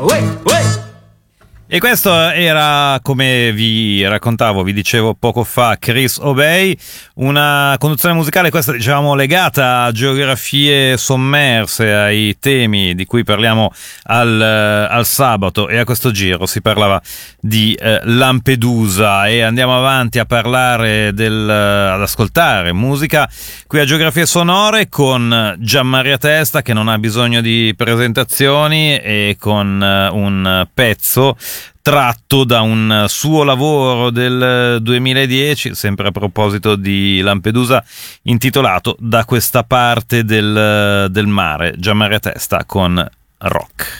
E questo era, come vi raccontavo, vi dicevo poco fa, Chris Obey, una conduzione musicale questa, diciamo, legata a geografie sommerse, ai temi di cui parliamo al sabato, e a questo giro si parlava di Lampedusa, e andiamo avanti a parlare ad ascoltare musica qui a Geografie Sonore con Gianmaria Testa, che non ha bisogno di presentazioni, e con un pezzo tratto da un suo lavoro del 2010, sempre a proposito di Lampedusa, intitolato Da questa parte del mare. Gianmaria Testa con Rock.